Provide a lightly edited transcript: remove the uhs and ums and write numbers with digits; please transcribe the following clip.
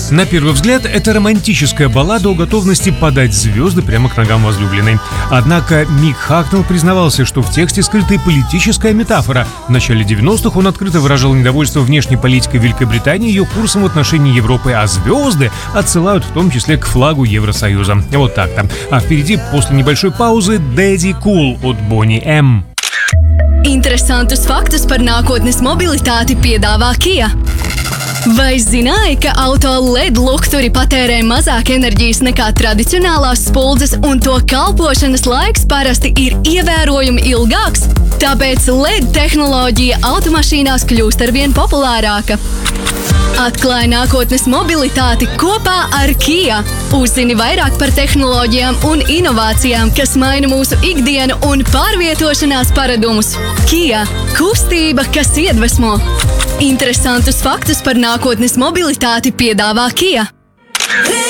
На первый взгляд, это романтическая баллада о готовности подать звезды прямо к ногам возлюбленной. Однако Мик Хакнелл признавался, что в тексте скрыта и политическая метафора. В начале 90-х он открыто выражал недовольство внешней политикой Великобритании и ее курсом в отношении Европы, а звезды отсылают в том числе к флагу Евросоюза. Вот так-то. А впереди, после небольшой паузы, Daddy Cool от Boney M. Interesantus faktus par nākotnes mobilitāti piedāvā Kia. Vai zināji, ka auto LED lukturi patērē mazāk enerģijas nekā tradicionālās spuldzes un to kalpošanas laiks parasti ir ievērojami ilgāks? Tāpēc LED tehnoloģija automašīnās kļūst arvien populārāka. Atklāj nākotnes mobilitāti kopā ar Kia. Uzzini vairāk par tehnoloģijām un inovācijām, kas maina mūsu ikdienu un pārvietošanās paradumus. Kia – kustība, kas iedvesmo. Interesantus faktus par nākotnes mobilitāti piedāvā Kia.